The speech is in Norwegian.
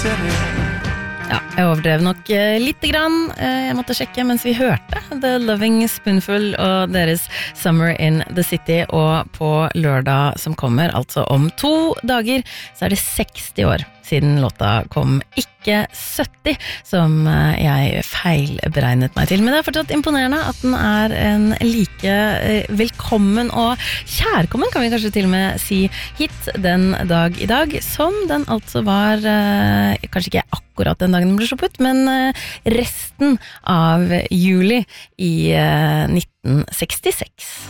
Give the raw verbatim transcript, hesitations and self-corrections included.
Ja, jeg overdrev nok eh, litt grann. Eh, jeg måtte sjekke mens vi hørte The Loving Spoonful og deres Summer in the City, og på lørdag som kommer, altså om to dager, så er det seksti år siden låta kom, ikke sytti, som eh, jeg feilberegnet meg til. Men det er fortsatt imponerende at den er en like eh, velkommen og kjærkommen, kan vi kanskje til og med si, hit den dag i dag, som den altså var, eh, kanskje ikke akkurat den dagen den ble sluppet, men eh, resten av juli i eh, nitten sekstiseks.